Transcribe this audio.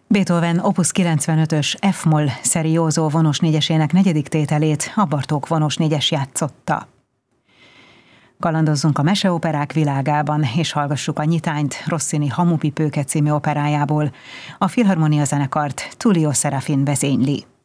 Beethoven Opus 95-ös F-moll Serioso vonos négyesének negyedik tételét a Bartók vonos négyes játszotta. Kalandozzunk a meseoperák világában, és hallgassuk a nyitányt Rossini Hamupipőke című operájából. A Filharmonia zenekart Tullio Serafin vezényli.